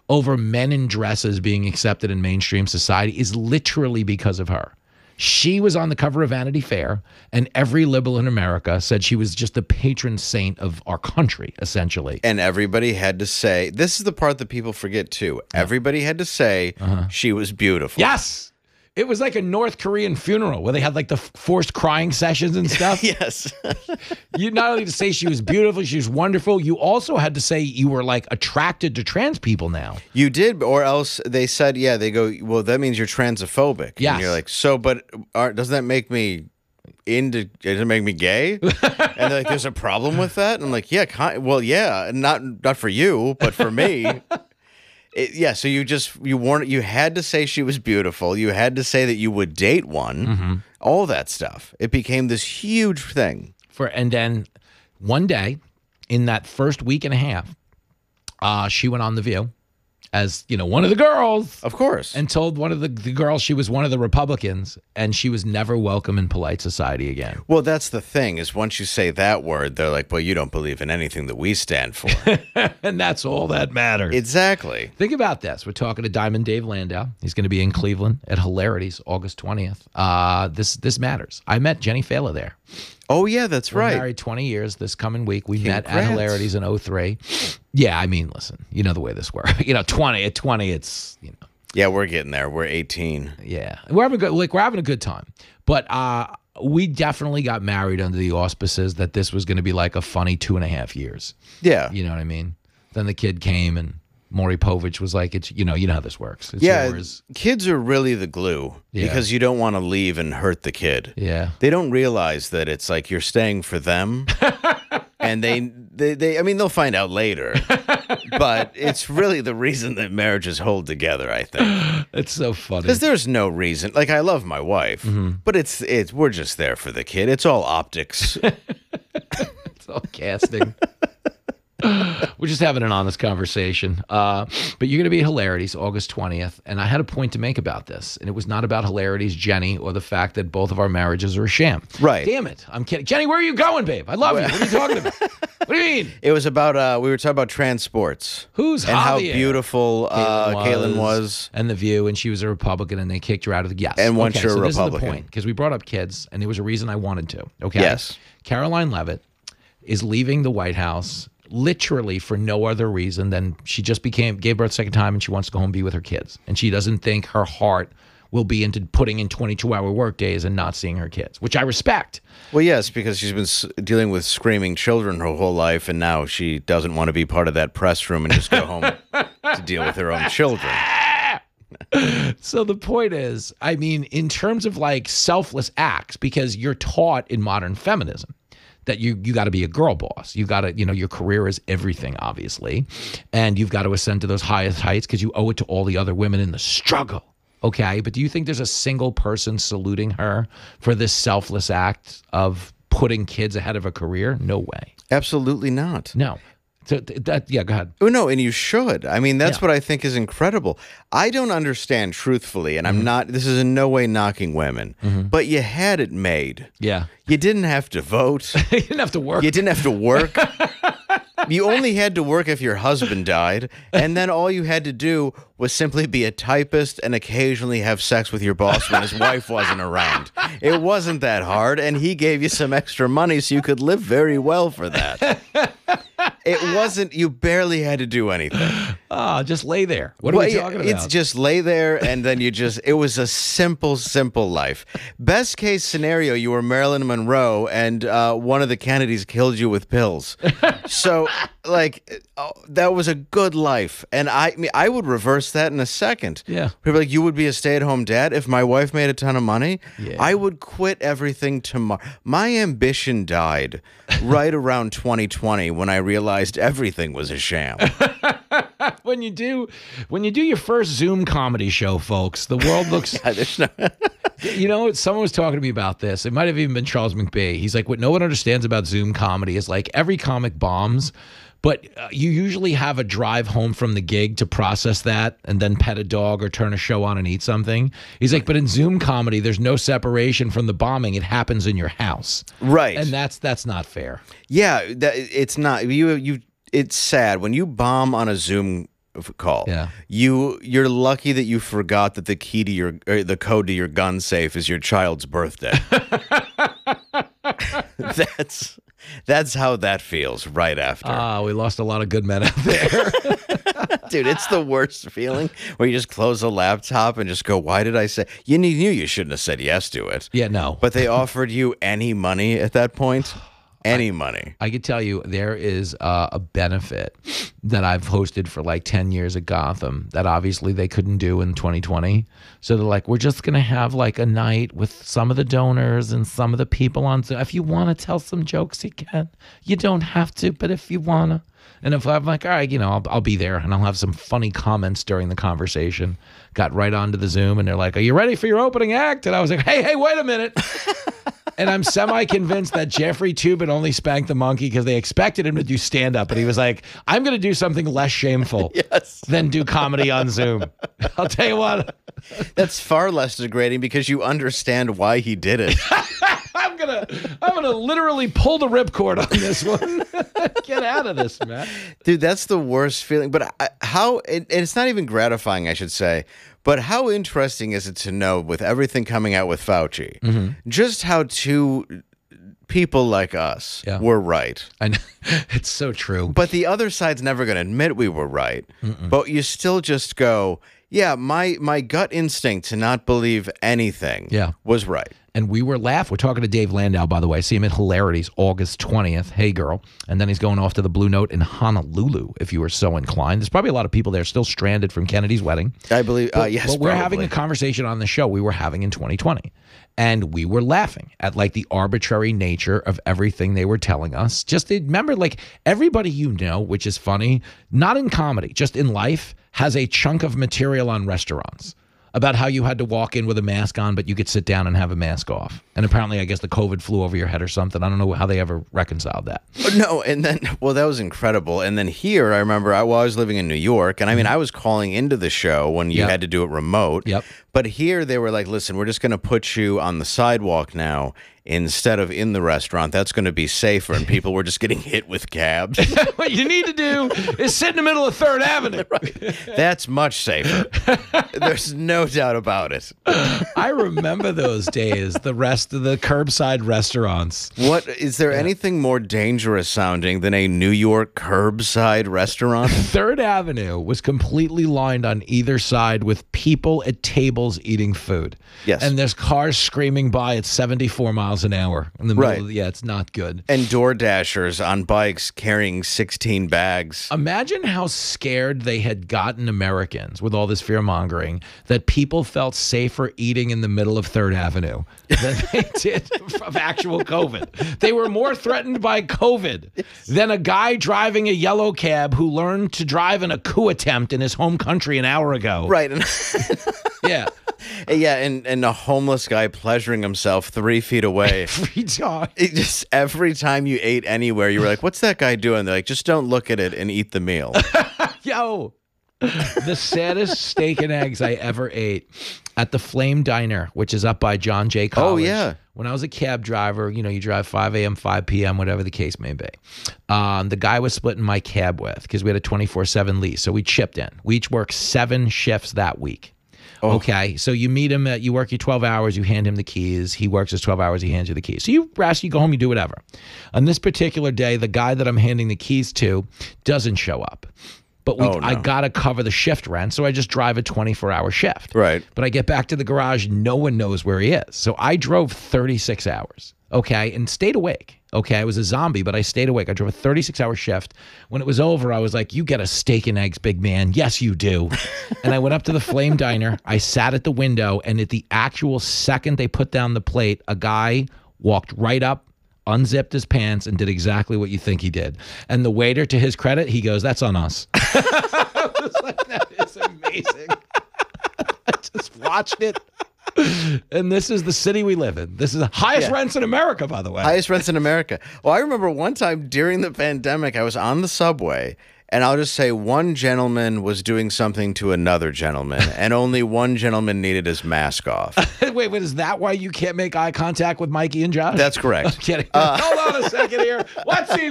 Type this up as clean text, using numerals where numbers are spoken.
over men in dresses being accepted in mainstream society is literally because of her. She was on the cover of Vanity Fair, and every liberal in America said she was just the patron saint of our country, essentially. And everybody had to say, this is the part that people forget too. Everybody had to say she was beautiful. Yes! It was like a North Korean funeral where they had like the forced crying sessions and stuff. Yes. You not only to say she was beautiful, she was wonderful, you also had to say you were like attracted to trans people now. You did, or else they said, yeah, they go, well, that means you're transphobic. Yes. And you're like, so, but doesn't that make me does it make me gay? And they're like, there's a problem with that? And I'm like, yeah, well, yeah, not for you, but for me. So you had to say she was beautiful. You had to say that you would date one. All that stuff. It became this huge thing. And then one day, in that first week and a half, she went on The View as, one of the girls. Of course. And told one of the girls she was one of the Republicans, and she was never welcome in polite society again. Well, that's the thing, is once you say that word, they're like, well, you don't believe in anything that we stand for. And that's all that matters. Exactly. Think about this. We're talking to Diamond Dave Landau. He's going to be in Cleveland at Hilarities August 20th. This matters. I met Jenny Fela there. Oh, yeah, that's right. We're married 20 years this coming week. We met Congrats. at Hilarities in 2003. Yeah, I mean, listen, you know the way this works. 20 it's, Yeah, we're getting there. We're 18. Yeah. We're having a good time. But we definitely got married under the auspices that this was going to be like a funny 2.5 years. Yeah. You know what I mean? Then the kid came and Maury Povich was like, it's, you know how this works. It's yours. Kids are really the glue because you don't want to leave and hurt the kid. Yeah. They don't realize that it's like you're staying for them. And I mean, they'll find out later. But it's really the reason that marriages hold together, I think. It's so funny. Because there's no reason. Like, I love my wife, but we're just there for the kid. It's all optics. It's all casting. We're just having an honest conversation. But you're going to be at Hilarities August 20th. And I had a point to make about this. And it was not about Hilarities, Jenny, or the fact that both of our marriages are a sham. Right. Damn it. I'm kidding. Jenny, where are you going, babe? I love you. What are you talking about? What do you mean? It was about, we were talking about trans sports. Who's and how Javier? Beautiful Caitlyn was. And The View, and she was a Republican, and they kicked her out of the... Yes. And once you're a Republican. This is the point, because we brought up kids, and there was a reason I wanted to. Okay? Yes. Caroline Leavitt is leaving the White House literally for no other reason than she just gave birth a second time, and she wants to go home and be with her kids. And she doesn't think her heart will be into putting in 22-hour work days and not seeing her kids, which I respect. Well, yes, because she's been dealing with screaming children her whole life, and now she doesn't want to be part of that press room and just go home to deal with her own children. So the point is, I mean, in terms of like selfless acts, because you're taught in modern feminism that you got to be a girl boss. You got to, your career is everything, obviously. And you've got to ascend to those highest heights because you owe it to all the other women in the struggle. Okay. But do you think there's a single person saluting her for this selfless act of putting kids ahead of a career? No way. Absolutely not. No. So go ahead. Oh, no, and you should. I mean, that's what I think is incredible. I don't understand, truthfully, and I'm not, this is in no way knocking women, but you had it made. Yeah. You didn't have to vote. You didn't have to work. You didn't have to work. You only had to work if your husband died, and then all you had to do was simply be a typist and occasionally have sex with your boss when his wife wasn't around. It wasn't that hard, and he gave you some extra money so you could live very well for that. It wasn't, you barely had to do anything. Just lay there. What are we talking about? It's just lay there, and then it was a simple, simple life. Best case scenario, you were Marilyn Monroe, and one of the Kennedys killed you with pills. So, that was a good life. And I would reverse that in a second. Yeah. People are like, you would be a stay-at-home dad? If my wife made a ton of money, I would quit everything tomorrow. My ambition died right around 2020 when I realized everything was a sham. When you do your first Zoom comedy show, folks, the world looks... someone was talking to me about this. It might have even been Charles McBee. He's like, what no one understands about Zoom comedy is like every comic bombs, but you usually have a drive home from the gig to process that and then pet a dog or turn a show on and eat something. He's like, but in Zoom comedy, there's no separation from the bombing. It happens in your house. Right. And that's not fair. Yeah, it's not. It's sad when you bomb on a Zoom call. Yeah. You're lucky that you forgot that the code to your gun safe is your child's birthday. That's how that feels right after. We lost a lot of good men out there. Dude, it's the worst feeling where you just close a laptop and just go, why did I say? You knew you shouldn't have said yes to it. Yeah, no. But they offered you any money at that point. Any money. I could tell you there is a benefit that I've hosted for like 10 years at Gotham that obviously they couldn't do in 2020. So they're like, we're just going to have like a night with some of the donors and some of the people on Zoom. If you want to tell some jokes, you can. You don't have to, but if you want to. And if I'm like, all right, I'll be there and I'll have some funny comments during the conversation. Got right onto the Zoom and they're like, are you ready for your opening act? And I was like, hey, wait a minute. And I'm semi-convinced that Jeffrey Toobin only spanked the monkey because they expected him to do stand-up. And he was like, I'm going to do something less shameful than do comedy on Zoom. I'll tell you what. That's far less degrading because you understand why he did it. I'm gonna literally pull the ripcord on this one. Get out of this, man. Dude, that's the worst feeling. But it's not even gratifying, I should say. But how interesting is it to know, with everything coming out with Fauci, just how two people like us were right? I know. It's so true. But the other side's never going to admit we were right. But you still just go, yeah, my gut instinct to not believe anything was right. And we were laughing. We're talking to Dave Landau, by the way. I see him at Hilarities August 20th. Hey, girl. And then he's going off to the Blue Note in Honolulu, if you were so inclined. There's probably a lot of people there still stranded from Kennedy's wedding. I believe, yes, But we're having a conversation on the show we were having in 2020. And we were laughing at like the arbitrary nature of everything they were telling us. Just remember, like, everybody which is funny, not in comedy, just in life, has a chunk of material on restaurants about how you had to walk in with a mask on, but you could sit down and have a mask off. And apparently, I guess the COVID flew over your head or something. I don't know how they ever reconciled that. No, and then, well, that was incredible. And then here, I remember I was living in New York, and I mean, I was calling into the show when you had to do it remote. Yep. But here, they were like, listen, we're just going to put you on the sidewalk now instead of in the restaurant. That's going to be safer. And people were just getting hit with cabs. What you need to do is sit in the middle of 3rd Avenue. Right. That's much safer. There's no doubt about it. I remember those days, the rest of the curbside restaurants. What is there anything more dangerous sounding than a New York curbside restaurant? 3rd Avenue was completely lined on either side with people at tables eating food. Yes. And there's cars screaming by at 74 miles an hour in the middle of it's not good. And door dashers on bikes carrying 16 bags. Imagine how scared they had gotten Americans with all this fear mongering that people felt safer eating in the middle of 3rd Avenue than they did of actual COVID. They were more threatened by COVID than a guy driving a yellow cab who learned to drive in a coup attempt in his home country an hour ago. Right. Yeah. Yeah, and a homeless guy pleasuring himself 3 feet away. Every time. Every time you ate anywhere, you were like, what's that guy doing? They're like, just don't look at it and eat the meal. Yo, the saddest steak and eggs I ever ate at the Flame Diner, which is up by John Jay College. Oh, yeah. When I was a cab driver, you drive 5 a.m., 5 p.m., whatever the case may be. The guy was splitting my cab with because we had a 24/7 lease. So we chipped in. We each worked 7 shifts that week. Oh. Okay, so you meet him, you work your 12 hours, you hand him the keys. He works his 12 hours, he hands you the keys. So you rest, you go home, you do whatever. On this particular day, the guy that I'm handing the keys to doesn't show up. But I got to cover the shift rent, so I just drive a 24-hour shift. Right. But I get back to the garage, no one knows where he is. So I drove 36 hours, okay, and stayed awake. Okay, I was a zombie, but I stayed awake. I drove a 36-hour shift. When it was over, I was like, you get a steak and eggs, big man. Yes, you do. And I went up to the Flame Diner. I sat at the window, and at the actual second they put down the plate, a guy walked right up, unzipped his pants, and did exactly what you think he did. And the waiter, to his credit, he goes, that's on us. I was like, that is amazing. I just watched it. And this is the city we live in. This is the highest rents in America, by the way. Highest rents in America. Well, I remember one time during the pandemic, I was on the subway, and I'll just say one gentleman was doing something to another gentleman, and only one gentleman needed his mask off. Wait, is that why you can't make eye contact with Mikey and Josh? That's correct. I'm kidding. Hold on a second here. What's he